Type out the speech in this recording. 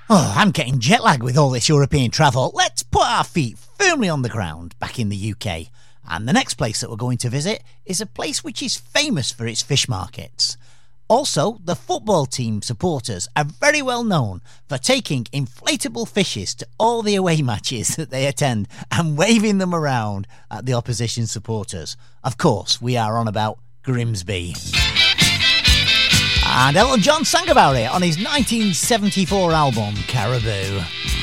Oh, I'm getting jet lag with all this European travel. Let's put our feet firmly on the ground back in the UK. And the next place that we're going to visit is a place which is famous for its fish markets. Also, the football team supporters are very well known for taking inflatable fishes to all the away matches that they attend and waving them around at the opposition supporters. Of course, we are on about Grimsby. And Elton John sang about it on his 1974 album, Caribou.